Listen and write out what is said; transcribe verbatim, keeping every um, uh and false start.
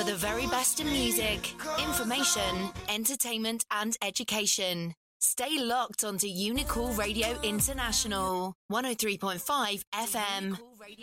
for the very best in music, information, entertainment and education. Stay locked onto Unicool Radio International, one oh three point five F M.